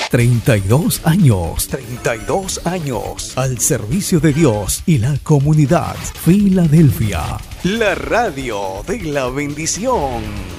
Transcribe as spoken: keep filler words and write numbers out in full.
treinta y dos años. treinta y dos años. Al servicio de Dios y la comunidad. Filadelfia. La radio de la bendición.